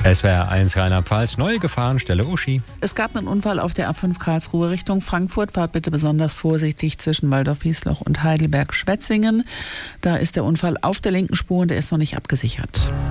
SWR 1 Rheinland-Pfalz, neue Gefahrenstelle Uschi. Es gab einen Unfall auf der A5 Karlsruhe Richtung Frankfurt. Fahrt bitte besonders vorsichtig zwischen Waldorf-Wiesloch und Heidelberg-Schwetzingen. Da ist der Unfall auf der linken Spur und der ist noch nicht abgesichert.